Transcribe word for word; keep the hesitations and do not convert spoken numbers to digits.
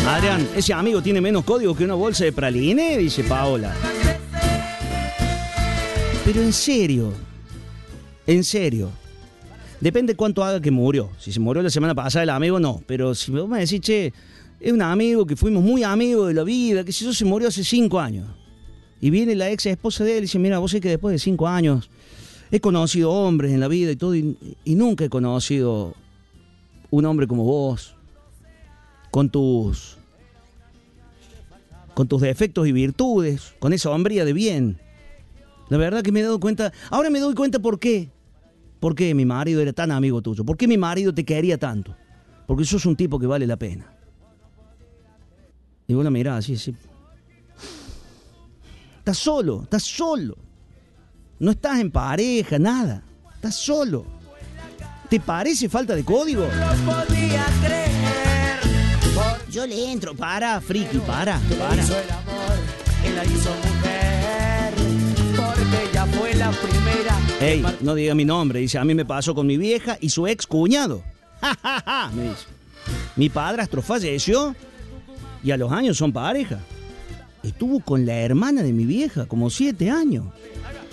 Adrián, ese amigo tiene menos código que una bolsa de praline, dice Paola. Pero en serio, en serio, depende cuánto haga que murió. Si se murió la semana pasada el amigo, no. Pero si vos me decís, che, es un amigo que fuimos muy amigos de la vida, que si yo se murió hace cinco años. Y viene la ex esposa de él y dice, mira, vos sé que después de cinco años he conocido hombres en la vida y todo, y, y nunca he conocido un hombre como vos, con tus, con tus defectos y virtudes, con esa hombría de bien. La verdad que me he dado cuenta, ahora me doy cuenta por qué. ¿Por qué mi marido era tan amigo tuyo? ¿Por qué mi marido te quería tanto? Porque sos un tipo que vale la pena. Y vos la mirás así, así. Estás solo, estás solo. No estás en pareja, nada. Estás solo. ¿Te parece falta de código? Yo le entro, para, friki, para, para. Ey, no diga mi nombre, dice, a mí me pasó con mi vieja y su ex cuñado. Ja, ja, ja, me dice. Mi padrastro falleció y a los años son pareja. Estuvo con la hermana de mi vieja como siete años.